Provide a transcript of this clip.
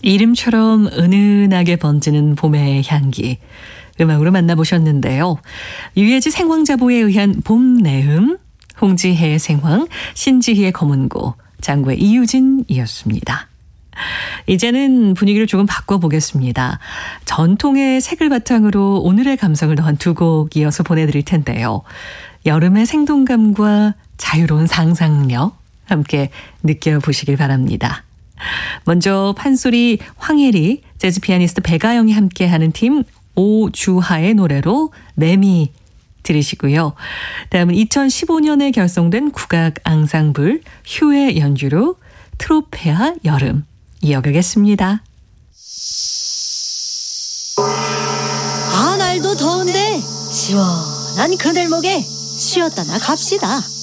이름처럼 은은하게 번지는 봄의 향기. 음악으로 만나보셨는데요. 유해지 생황자보에 의한 봄내음, 홍지혜의 생황, 신지희의 검은고, 장구의 이유진이었습니다. 이제는 분위기를 조금 바꿔보겠습니다. 전통의 색을 바탕으로 오늘의 감성을 더한 두 곡 이어서 보내드릴 텐데요. 여름의 생동감과 자유로운 상상력 함께 느껴보시길 바랍니다. 먼저 판소리 황혜리, 재즈 피아니스트 배가영이 함께하는 팀 오주하의 노래로 매미 들으시고요. 다음은 2015년에 결성된 국악 앙상블 휴의 연주로 트로페아 여름 이어가겠습니다. 아, 날도 더운데 시원한 그늘목에 쉬었다 나 갑시다.